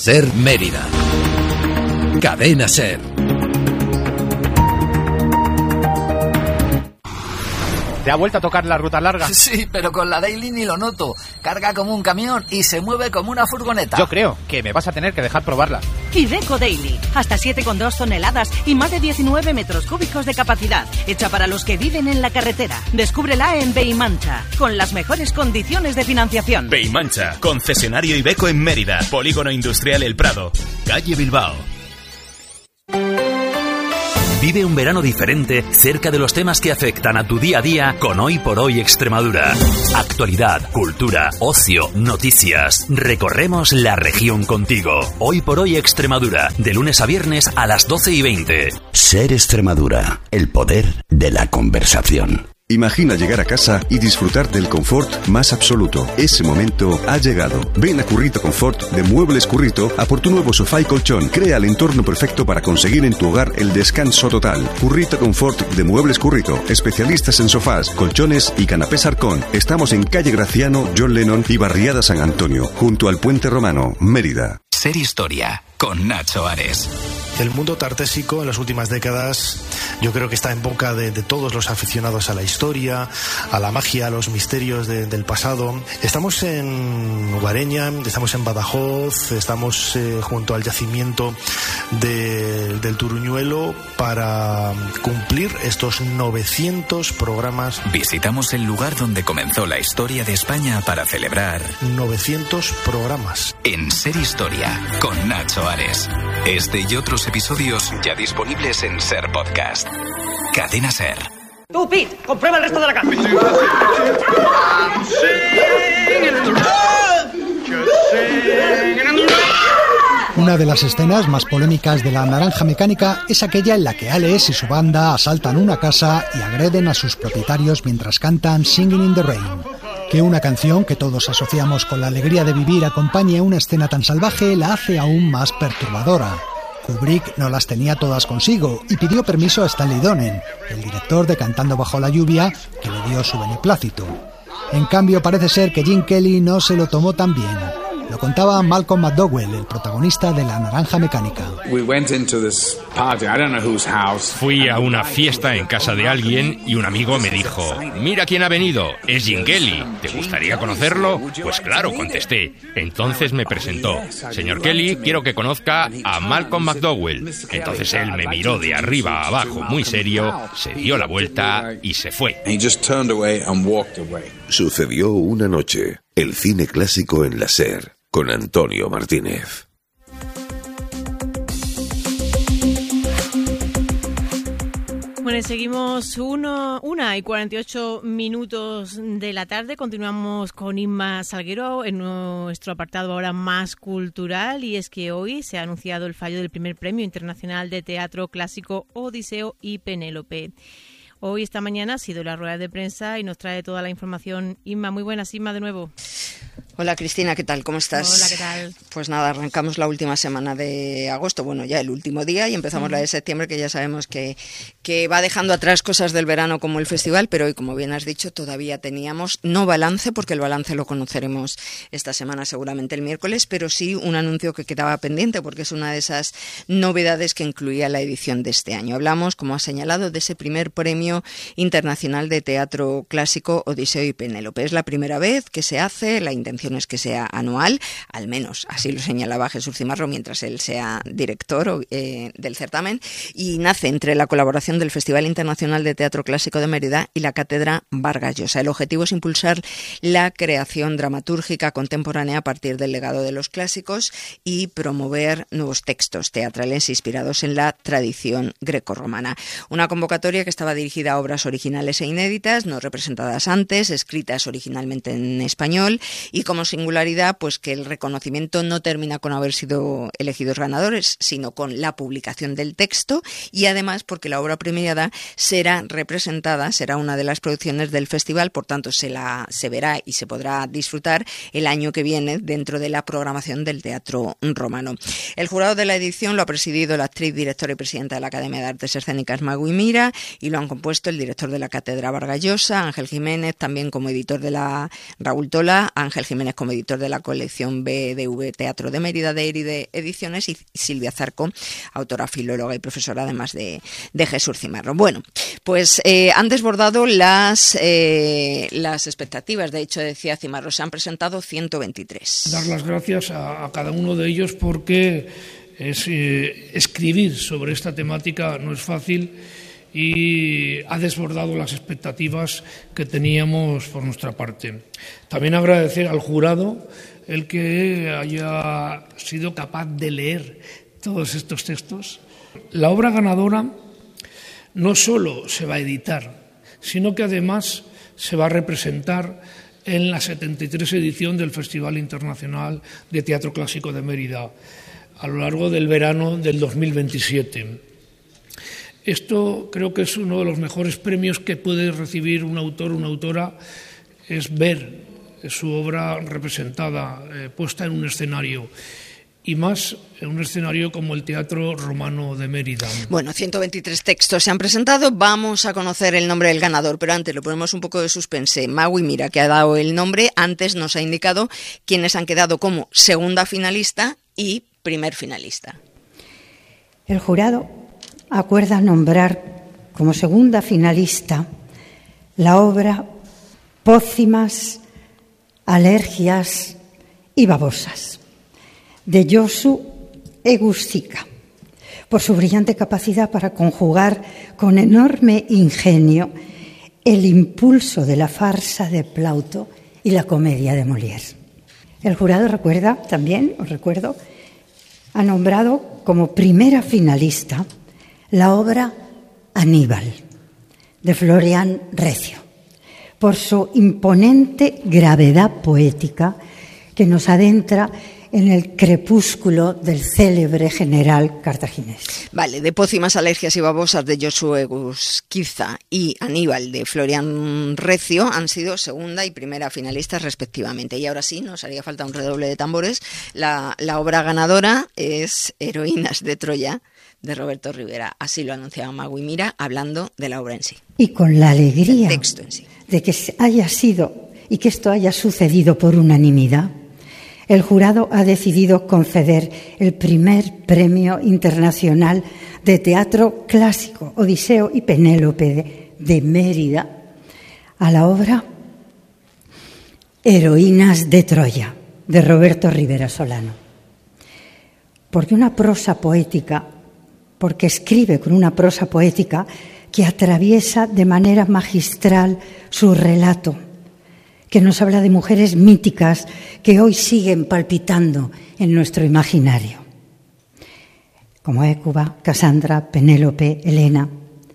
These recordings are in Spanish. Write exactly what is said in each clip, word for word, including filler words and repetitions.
Ser Mérida. Cadena Ser. ¿Te ha vuelto a tocar la ruta larga? Sí, pero con la Daily ni lo noto. Carga como un camión y se mueve como una furgoneta. Yo creo que me vas a tener que dejar probarla. Iveco Daily, hasta siete coma dos toneladas y más de diecinueve metros cúbicos de capacidad. Hecha para los que viven en la carretera. Descúbrela en Beimancha, con las mejores condiciones de financiación. Beimancha, concesionario Iveco en Mérida, Polígono Industrial El Prado, calle Bilbao. Vive un verano diferente cerca de los temas que afectan a tu día a día con Hoy por Hoy Extremadura. Actualidad, cultura, ocio, noticias. Recorremos la región contigo. Hoy por Hoy Extremadura, de lunes a viernes a las doce y veinte. Ser Extremadura, el poder de la conversación. Imagina llegar a casa y disfrutar del confort más absoluto. Ese momento ha llegado. Ven a Currito Confort de Muebles Currito a por tu nuevo sofá y colchón. Crea el entorno perfecto para conseguir en tu hogar el descanso total. Currito Confort de Muebles Currito. Especialistas en sofás, colchones y canapés Arcón. Estamos en calle Graciano, John Lennon y Barriada San Antonio, junto al Puente Romano, Mérida. Ser Historia, con Nacho Ares. El mundo tartésico en las últimas décadas yo creo que está en boca de, de todos los aficionados a la historia, a la magia, a los misterios de, del pasado. Estamos en Guareña, estamos en Badajoz, estamos eh, junto al yacimiento de, del Turuñuelo para cumplir estos novecientos programas. Visitamos el lugar donde comenzó la historia de España para celebrar novecientos programas. En Ser Historia, con Nacho Ares. Este y otros episodios ya disponibles en Ser Podcast. Cadena Ser. Tú, Pete, comprueba el resto de la casa. Una de las escenas más polémicas de La Naranja Mecánica es aquella en la que Alex y su banda asaltan una casa y agreden a sus propietarios mientras cantan Singing in the Rain. Que una canción que todos asociamos con la alegría de vivir acompañe a una escena tan salvaje la hace aún más perturbadora. Kubrick no las tenía todas consigo y pidió permiso a Stanley Donen, el director de Cantando bajo la lluvia, que le dio su beneplácito. En cambio, parece ser que Gene Kelly no se lo tomó tan bien. Lo contaba Malcolm McDowell, el protagonista de La Naranja Mecánica. Fui a una fiesta en casa de alguien y un amigo me dijo: mira quién ha venido, es Gene Kelly, ¿te gustaría conocerlo? Pues claro, contesté. Entonces me presentó: señor Kelly, quiero que conozca a Malcolm McDowell. Entonces él me miró de arriba a abajo muy serio, se dio la vuelta y se fue. Sucedió una noche. El cine clásico en la Ser, con Antonio Martínez. Bueno, seguimos uno, una y cuarenta y ocho minutos de la tarde. Continuamos con Inma Salguero en nuestro apartado ahora más cultural, y es que hoy se ha anunciado el fallo del primer Premio Internacional de Teatro Clásico Odiseo y Penélope. Hoy, esta mañana, ha sido la rueda de prensa y nos trae toda la información Inma. Muy buenas, Inma, de nuevo. Hola, Cristina, ¿qué tal? ¿Cómo estás? Hola, ¿qué tal? Pues nada, arrancamos la última semana de agosto, bueno, ya el último día, y empezamos uh-huh. la de septiembre, que ya sabemos que, que va dejando atrás cosas del verano como el festival, pero hoy, como bien has dicho, todavía teníamos, no balance, porque el balance lo conoceremos esta semana, seguramente el miércoles, pero sí un anuncio que quedaba pendiente, porque es una de esas novedades que incluía la edición de este año. Hablamos, como ha señalado, de ese primer premio internacional de teatro clásico Odiseo y Penélope. Es la primera vez que se hace, la intención es que sea anual, al menos así lo señalaba Jesús Cimarro mientras él sea director eh, del certamen, y nace entre la colaboración del Festival Internacional de Teatro Clásico de Mérida y la Cátedra Vargas Llosa. El objetivo es impulsar la creación dramatúrgica contemporánea a partir del legado de los clásicos y promover nuevos textos teatrales inspirados en la tradición grecorromana. Una convocatoria que estaba dirigida a obras originales e inéditas, no representadas antes, escritas originalmente en español, y como singularidad, pues que el reconocimiento no termina con haber sido elegidos ganadores, sino con la publicación del texto, y además porque la obra premiada será representada, será una de las producciones del festival, por tanto se la se verá y se podrá disfrutar el año que viene dentro de la programación del Teatro Romano. El jurado de la edición lo ha presidido la actriz, directora y presidenta de la Academia de Artes Escénicas, Magui Mira, y lo han compuesto el director de la Cátedra Vargas Llosa, Ángel Jiménez, también como editor de la Raúl Tola, Ángel Jiménez Jiménez como editor de la colección B D V Teatro de Mérida de Eride Ediciones, y Silvia Zarco, autora, filóloga y profesora, además de, de Jesús Cimarro. Bueno, pues eh, han desbordado las, eh, las expectativas. De hecho, decía Cimarro, se han presentado ciento veintitrés. Dar las gracias a, a cada uno de ellos, porque es, eh, escribir sobre esta temática no es fácil y ha desbordado las expectativas que teníamos por nuestra parte. También agradecer al jurado el que haya sido capaz de leer todos estos textos. La obra ganadora no solo se va a editar, sino que además se va a representar en la setenta y tres edición del Festival Internacional de Teatro Clásico de Mérida a lo largo del verano del dos mil veintisiete. Esto creo que es uno de los mejores premios que puede recibir un autor o una autora, es ver su obra representada, eh, puesta en un escenario, y más en un escenario como el Teatro Romano de Mérida. Bueno, ciento veintitrés textos se han presentado, vamos a conocer el nombre del ganador, pero antes lo ponemos un poco de suspense. Magui Mira, que ha dado el nombre, antes nos ha indicado quiénes han quedado como segunda finalista y primer finalista. El jurado acuerda nombrar como segunda finalista la obra Pócimas, alergias y babosas, de Josu Egusquiza, por su brillante capacidad para conjugar con enorme ingenio el impulso de la farsa de Plauto y la comedia de Molière. El jurado recuerda también, os recuerdo, ha nombrado como primera finalista la obra Aníbal, de Florian Recio, por su imponente gravedad poética que nos adentra en el crepúsculo del célebre general cartaginés. Vale, de Pócimas, alergias y babosas de Josu Egusquiza y Aníbal de Florian Recio han sido segunda y primera finalistas respectivamente. Y ahora sí, nos haría falta un redoble de tambores. La, la obra ganadora es Heroínas de Troya, de Roberto Rivera. Así lo anunciaba Magui Mira, hablando de la obra en sí. Y con la alegría el texto en sí. de que haya sido y que esto haya sucedido por unanimidad, el jurado ha decidido conceder el primer premio internacional de teatro clásico, Odiseo y Penélope de, de Mérida, a la obra Heroínas de Troya, de Roberto Rivera Solano. Porque una prosa poética, porque escribe con una prosa poética que atraviesa de manera magistral su relato, que nos habla de mujeres míticas que hoy siguen palpitando en nuestro imaginario, como Hécuba, Casandra, Penélope, Helena,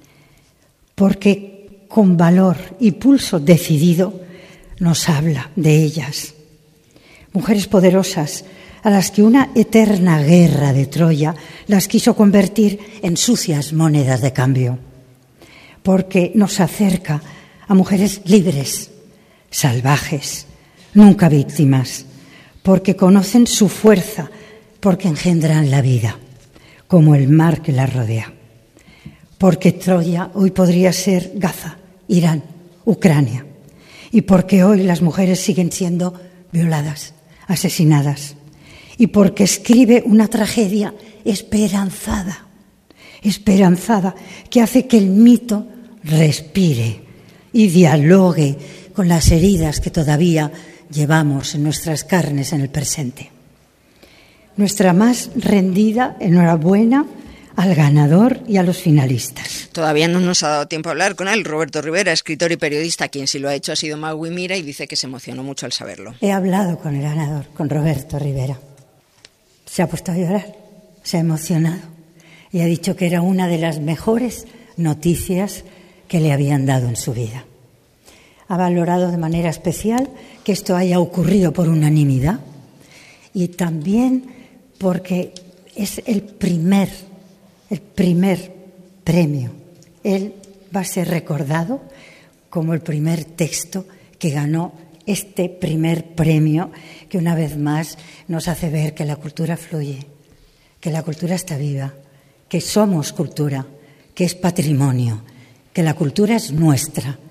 porque con valor y pulso decidido nos habla de ellas, mujeres poderosas a las que una eterna guerra de Troya las quiso convertir en sucias monedas de cambio, porque nos acerca a mujeres libres, salvajes, nunca víctimas, porque conocen su fuerza, porque engendran la vida, como el mar que la rodea. Porque Troya hoy podría ser Gaza, Irán, Ucrania, y porque hoy las mujeres siguen siendo violadas, asesinadas, y porque escribe una tragedia esperanzada, esperanzada, que hace que el mito respire y dialogue con las heridas que todavía llevamos en nuestras carnes en el presente. Nuestra más rendida enhorabuena al ganador y a los finalistas. Todavía no nos ha dado tiempo a hablar con él. Roberto Rivera, escritor y periodista, quien sí lo ha hecho ha sido Magui Mira, y dice que se emocionó mucho al saberlo. He hablado con el ganador, con Roberto Rivera. Se ha puesto a llorar, se ha emocionado y ha dicho que era una de las mejores noticias que le habían dado en su vida. Ha valorado de manera especial que esto haya ocurrido por unanimidad y también porque es el primer, el primer premio. Él va a ser recordado como el primer texto que ganó este primer premio, que una vez más nos hace ver que la cultura fluye, que la cultura está viva, que somos cultura, que es patrimonio, que la cultura es nuestra,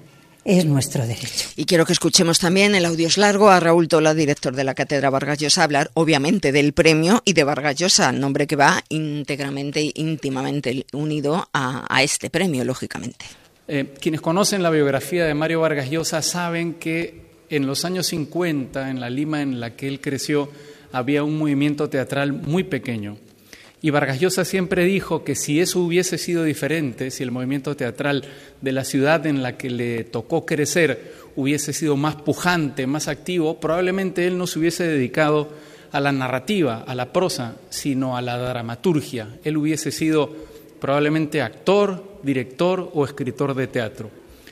es nuestro derecho. Y quiero que escuchemos también, el audio es largo, a Raúl Tola, director de la Cátedra Vargas Llosa, hablar obviamente del premio y de Vargas Llosa, nombre que va íntegramente e íntimamente unido a, a este premio, lógicamente. Eh, quienes conocen la biografía de Mario Vargas Llosa saben que en los años cincuenta, en la Lima en la que él creció, había un movimiento teatral muy pequeño. Y Vargas Llosa siempre dijo que si eso hubiese sido diferente, si el movimiento teatral de la ciudad en la que le tocó crecer hubiese sido más pujante, más activo, probablemente él no se hubiese dedicado a la narrativa, a la prosa, sino a la dramaturgia. Él hubiese sido probablemente actor, director o escritor de teatro.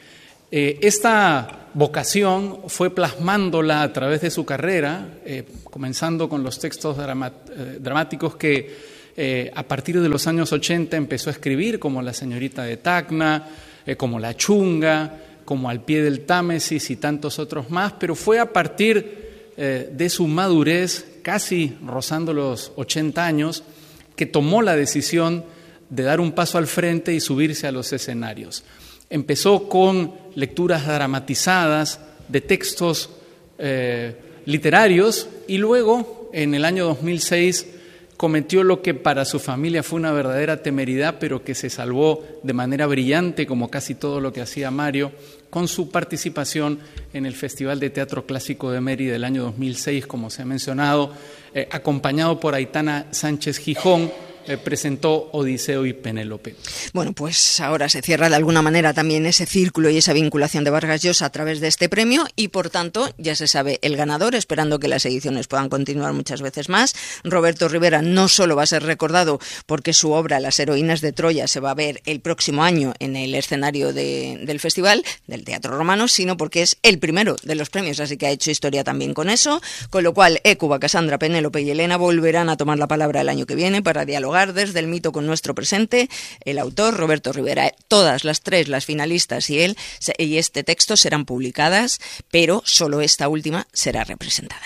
Eh, esta vocación fue plasmándola a través de su carrera, eh, comenzando con los textos drama, eh, dramáticos que Eh, a partir de los años ochenta empezó a escribir, como La señorita de Tacna, eh, como La chunga, como Al pie del Támesis y tantos otros más, pero fue a partir eh, de su madurez, casi rozando los ochenta años, que tomó la decisión de dar un paso al frente y subirse a los escenarios. Empezó con lecturas dramatizadas de textos eh, literarios y luego, en el año dos mil seis, cometió lo que para su familia fue una verdadera temeridad, pero que se salvó de manera brillante, como casi todo lo que hacía Mario, con su participación en el Festival de Teatro Clásico de Mérida del año dos mil seis, como se ha mencionado, eh, acompañado por Aitana Sánchez Gijón, eh, presentó Odiseo y Penélope. Bueno, pues ahora se cierra de alguna manera también ese círculo y esa vinculación de Vargas Llosa a través de este premio y, por tanto, ya se sabe el ganador, esperando que las ediciones puedan continuar muchas veces más. Roberto Rivera no solo va a ser recordado porque su obra Las heroínas de Troya se va a ver el próximo año en el escenario de, del festival, del Teatro Romano, sino porque es el primero de los premios, así que ha hecho historia también con eso, con lo cual Écuba, Cassandra, Penélope y Elena volverán a tomar la palabra el año que viene para dialogar desde el mito con nuestro presente. El autor, Roberto Rivera, todas las tres, las finalistas y él y este texto serán publicadas, pero solo esta última será representada.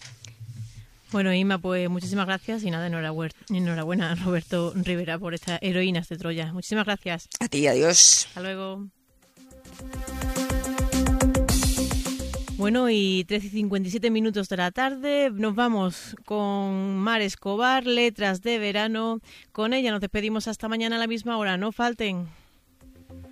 Bueno, Inma, pues muchísimas gracias y nada, enhorabuena, enhorabuena Roberto Rivera por estas heroínas de Troya. Muchísimas gracias. A ti, adiós. Hasta luego. Bueno, y trece y cincuenta y siete minutos de la tarde, nos vamos con Mar Escobar, Letras de Verano. Con ella nos despedimos hasta mañana a la misma hora, no falten.